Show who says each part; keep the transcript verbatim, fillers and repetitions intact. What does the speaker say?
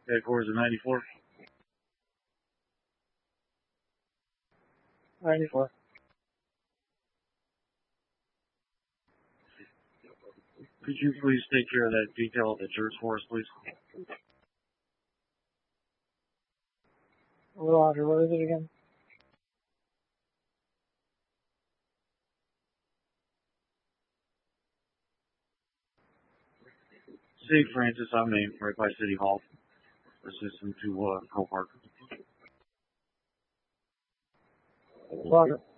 Speaker 1: Headquarters of ninety-four.
Speaker 2: ninety-four.
Speaker 1: Could you please take care of that detail at the church for us, please?
Speaker 2: A little louder. What is it again?
Speaker 1: Saint Francis on Main, right by City Hall. Assistant to uh, Cole Park.
Speaker 2: Louder.